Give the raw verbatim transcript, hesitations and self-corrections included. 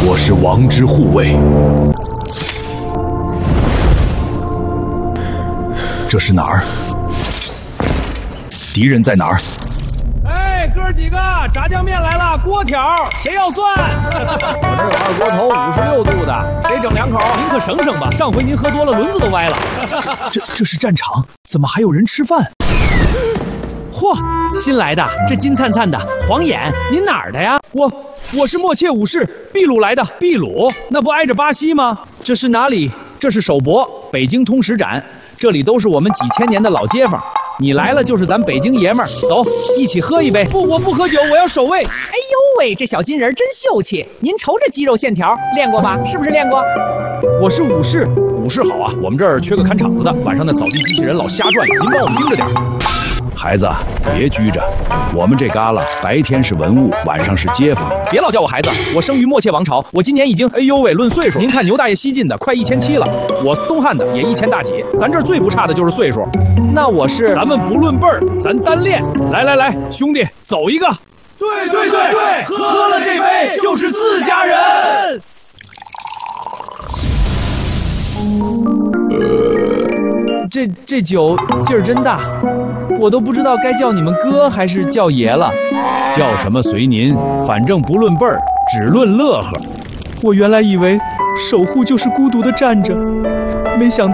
我是王之护卫。这是哪儿？敌人在哪儿？ 哎，哥几个，炸酱面来了，锅条，谁要蒜？我这有二锅头，五十六度的，谁整两口？您可省省吧，上回您喝多了，轮子都歪了。 这这是战场，怎么还有人吃饭？ 嚯，新来的，这金灿灿的，黄眼，您哪儿的呀？我我是默切武士，秘鲁来的。秘鲁？那不挨着巴西吗？这是哪里？这是首博，北京通史展，这里都是我们几千年的老街坊。你来了就是咱北京爷们儿，走，一起喝一杯。不，我不喝酒，我要守卫。 哎呦喂，这小金人真秀气！您瞅这肌肉线条，练过吧？是不是练过？ 我是武士，武士好啊，我们这儿缺个看场子的，晚上那扫地机器人老瞎转悠，您帮我们盯着点。 孩子，别拘着，我们这旮旯白天是文物，晚上是街坊。 别老叫我孩子，我生于默切王朝，我今年已经哎呦喂，论岁数，您看牛大爷西晋的快一千七了，我东汉的也一千大几，咱这儿最不差的就是岁数。那我是，咱们不论辈儿，咱单练。来来来，兄弟，走一个。对对对对，喝了这杯就是自家人。这这酒劲儿真大，我都不知道该叫你们哥还是叫爷了。 叫什么随您，反正不论辈儿，只论乐呵。 我原来以为守护就是孤独的站着，没想